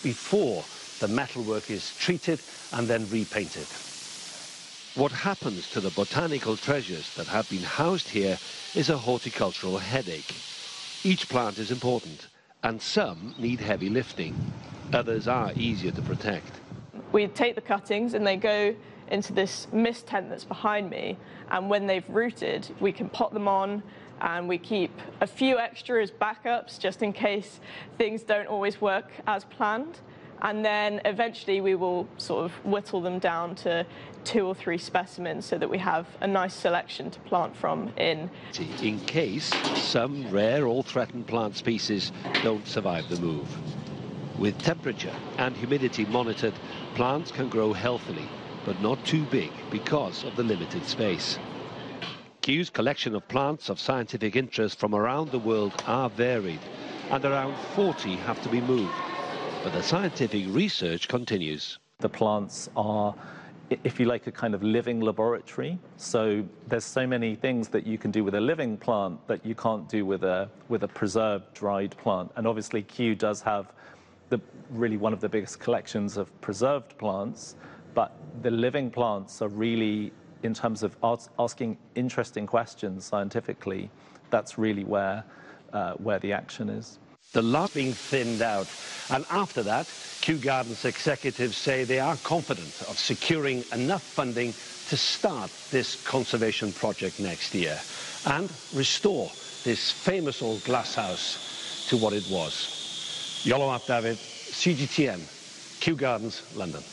before the metalwork is treated and then repainted. What happens to the botanical treasures that have been housed here is a horticultural headache. Each plant is important, and some need heavy lifting. Others are easier to protect. We take the cuttings and they go into this mist tent that's behind me, and when they've rooted, we can pot them on, and we keep a few extra as backups just in case things don't always work as planned. And then eventually we will sort of whittle them down to 2 or 3 specimens so that we have a nice selection to plant from in case some rare or threatened plant species don't survive the move. With temperature and humidity monitored, plants can grow healthily, but not too big because of the limited space. Kew's collection of plants of scientific interest from around the world are varied, and around 40 have to be moved. But the scientific research continues. The plants are, if you like, a kind of living laboratory. So there's so many things that you can do with a living plant that you can't do with a preserved, dried plant. And obviously Kew does have really one of the biggest collections of preserved plants, but the living plants are really, in terms of asking interesting questions scientifically, that's really where the action is. The lot being thinned out, and after that, Kew Gardens executives say they are confident of securing enough funding to start this conservation project next year and restore this famous old glass house to what it was. Yolo Ap David, CGTN, Kew Gardens, London.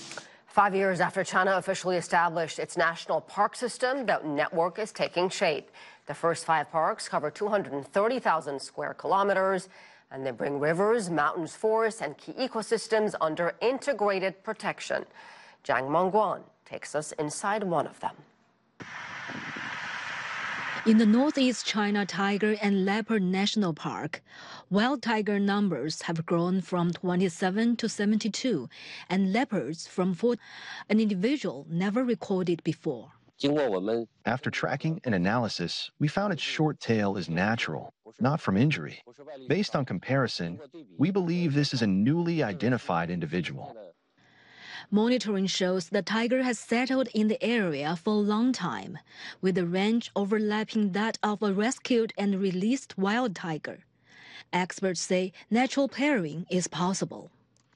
5 years after China officially established its national park system, the network is taking shape. The first 5 parks cover 230,000 square kilometers, and they bring rivers, mountains, forests, and key ecosystems under integrated protection. Zhang Mengguan takes us inside one of them. In the Northeast China Tiger and Leopard National Park, wild tiger numbers have grown from 27 to 72, and leopards from 4, an individual never recorded before. After tracking and analysis, we found its short tail is natural, not from injury. Based on comparison, we believe this is a newly identified individual. Monitoring shows the tiger has settled in the area for a long time, with the range overlapping that of a rescued and released wild tiger. Experts say natural pairing is possible.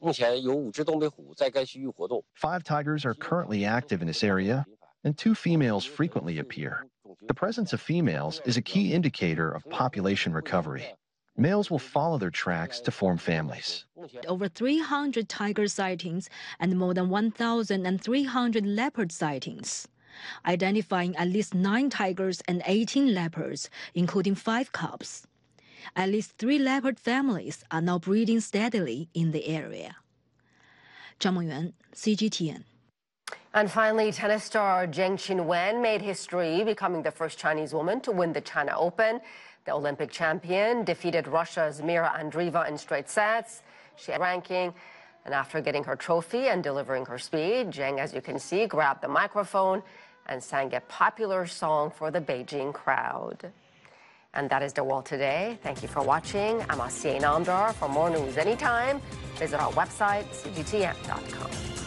5 tigers are currently active in this area, and 2 females frequently appear. The presence of females is a key indicator of population recovery. Males will follow their tracks to form families. Over 300 tiger sightings and more than 1,300 leopard sightings, identifying at least 9 tigers and 18 leopards, including 5 cubs. At least 3 leopard families are now breeding steadily in the area. Zhang Mengyuan, CGTN. And finally, tennis star Zheng Qinwen made history, becoming the first Chinese woman to win the China Open. The Olympic champion defeated Russia's Mira Andreeva in straight sets. She had ranking, and after getting her trophy and delivering her speed, Zheng, as you can see, grabbed the microphone and sang a popular song for the Beijing crowd. And that is the world today. Thank you for watching. I'm Asiye Namdar. For more news anytime, visit our website, cgtn.com.